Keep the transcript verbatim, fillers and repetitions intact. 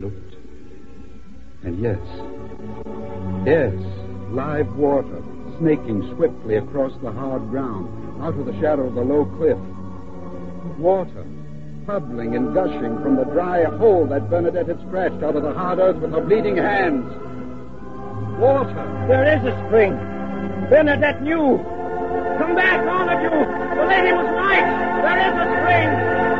Looked. And yes, yes, live water snaking swiftly across the hard ground, out of the shadow of the low cliff. Water, bubbling and gushing from the dry hole that Bernadette had scratched out of the hard earth with her bleeding hands. Water. There is a spring. Bernadette knew. Come back, all of you. The lady was right. There is a spring.